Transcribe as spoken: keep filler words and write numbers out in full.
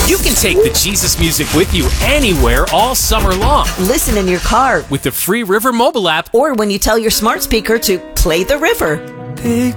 You can take the Jesus music with you anywhere all summer long Listen in your car with the free River mobile app. or when you tell your smart speaker to play the river.